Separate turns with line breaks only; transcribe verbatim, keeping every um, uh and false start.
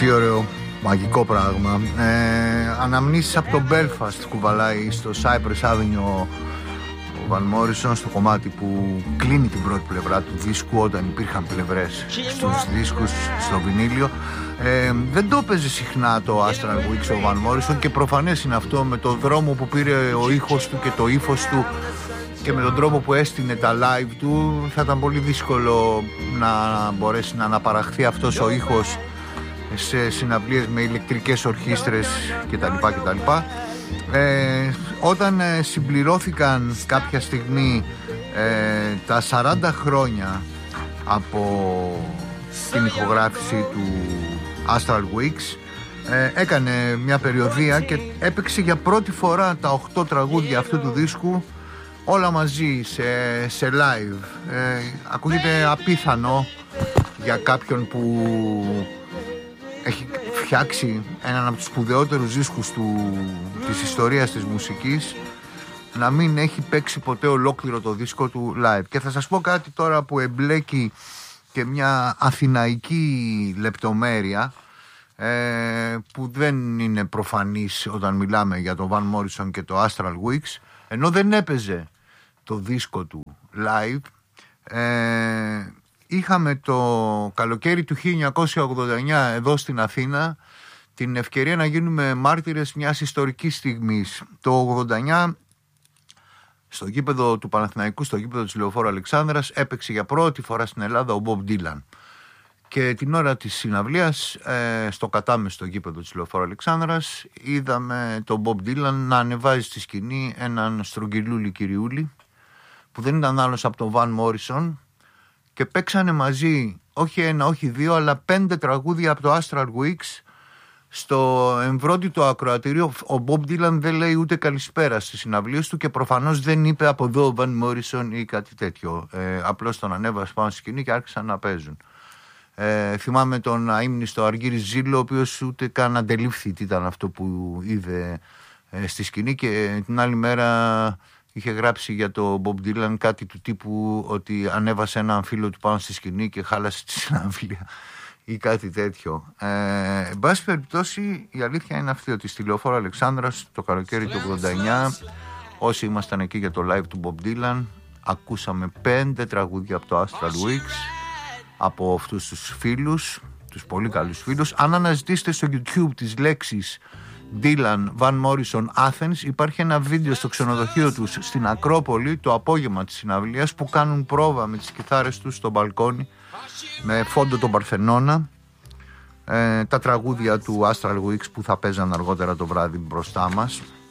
Τι ωραίο, μαγικό πράγμα. ε, Αναμνήσεις από το Belfast κουβαλάει στο Cypress Avenue ο Van Morrison, στο κομμάτι που κλείνει την πρώτη πλευρά του δίσκου, όταν υπήρχαν πλευρές στους δίσκους, στο βινίλιο. ε, Δεν το έπαιζε συχνά το Astral Weeks ο Van Morrison, και προφανές είναι αυτό, με το δρόμο που πήρε ο ήχος του και το ύφος του και με τον τρόπο που έστεινε τα live του, θα ήταν πολύ δύσκολο να μπορέσει να αναπαραχθεί αυτός ο ήχος σε συναυλίες με ηλεκτρικές ορχήστρες κτλ. κτλ. Ε, όταν ε, συμπληρώθηκαν κάποια στιγμή ε, τα σαράντα χρόνια από την ηχογράφηση του Astral Weeks, ε, έκανε μια περιοδεία και έπαιξε για πρώτη φορά τα οκτώ τραγούδια αυτού του δίσκου όλα μαζί σε, σε live. ε, Ακούγεται απίθανο για κάποιον που έχει φτιάξει έναν από τους σπουδαιότερους δίσκους του, της ιστορίας της μουσικής, να μην έχει παίξει ποτέ ολόκληρο το δίσκο του live. Και θα σας πω κάτι τώρα που εμπλέκει και μια αθηναϊκή λεπτομέρεια, ε, που δεν είναι προφανής όταν μιλάμε για τον Van Morrison και το Astral Weeks. Ενώ δεν έπαιζε το δίσκο του live, ε, είχαμε το καλοκαίρι του χίλια εννιακόσια ογδόντα εννιά εδώ στην Αθήνα την ευκαιρία να γίνουμε μάρτυρες μιας ιστορικής στιγμής. Το ογδόντα εννιά στο γήπεδο του Παναθηναϊκού, στο γήπεδο της Λεωφόρου Αλεξάνδρας, έπαιξε για πρώτη φορά στην Ελλάδα ο Bob Dylan. Και την ώρα της συναυλίας, ε, στο κατάμεστο γήπεδο της Λεωφόρου Αλεξάνδρας, είδαμε τον Bob Dylan να ανεβάζει στη σκηνή έναν στρογγυλούλη κυριούλη, που δεν ήταν άλλος από τον Van Morrison, και παίξανε μαζί όχι ένα, όχι δύο, αλλά πέντε τραγούδια από το Astral Weeks. Στο εμβρόντιτο ακροατήριο ο Bob Dylan δεν λέει ούτε καλησπέρα στις συναυλίες του, και προφανώς δεν είπε από εδώ ο Van Morrison ή κάτι τέτοιο. ε, Απλώς τον ανέβασε πάνω στη σκηνή και άρχισαν να παίζουν. ε, Θυμάμαι τον αείμνηστο Αργύρη Ζήλο, ο οποίος ούτε καν αντελήφθη τι ήταν αυτό που είδε ε, στη σκηνή, και την άλλη μέρα είχε γράψει για το Bob Dylan κάτι του τύπου ότι ανέβασε έναν φίλο του πάνω στη σκηνή και χάλασε τη συναυλία ή κάτι τέτοιο. Ε, εν πάση περιπτώσει, η αλήθεια είναι αυτή, ότι στη Λεωφόρο Αλεξάνδρας το καλοκαίρι του ογδόντα εννιά, όσοι ήμασταν εκεί για το live του Bob Dylan, ακούσαμε πέντε τραγούδια από το Astral Weeks, από αυτούς τους φίλους, τους πολύ καλούς φίλους. Αν αναζητήσετε στο YouTube τις λέξεις Dylan, Van Morrison, Athens, υπάρχει ένα βίντεο στο ξενοδοχείο τους στην Ακρόπολη το απόγευμα της συναυλίας, που κάνουν πρόβα με τις κιθάρες τους στο μπαλκόνι με φόντο τον Παρθενώνα, ε, τα τραγούδια του Astral Weeks που θα παίζαν αργότερα το βράδυ μπροστά μας.